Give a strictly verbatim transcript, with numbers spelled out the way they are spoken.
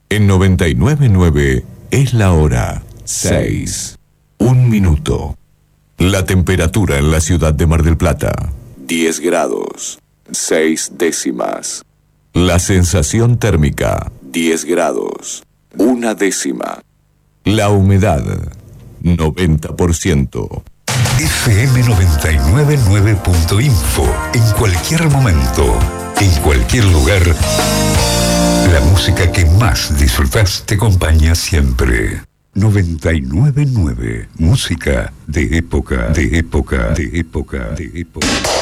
En noventa y nueve punto nueve es la hora seis. Un minuto. La temperatura en la ciudad de Mar del Plata, diez grados, seis décimas. La sensación térmica, diez grados, una décima. La humedad, noventa por ciento. F M noventa y nueve punto nueve punto info. En cualquier momento, en cualquier lugar, la música que más disfrutás te acompaña siempre. noventa y nueve punto nueve. Música de época, de época, de época, de época.